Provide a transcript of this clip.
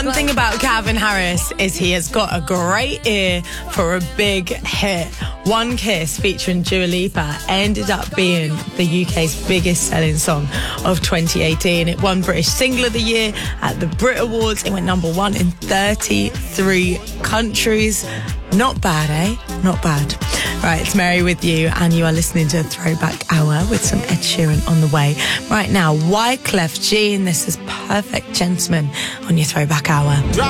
One thing about Calvin Harris is he has got a great ear for a big hit. One Kiss featuring Dua Lipa ended up being the UK's biggest selling song of 2018. It won British Single of the Year at the Brit Awards. It went number 1 in 33 countries. Not bad, eh? Not bad. Right, it's Mary with you, and you are listening to Throwback Hour with some Ed Sheeran on the way. Right now, Wyclef Jean, this is Perfect Gentleman on your Throwback Hour.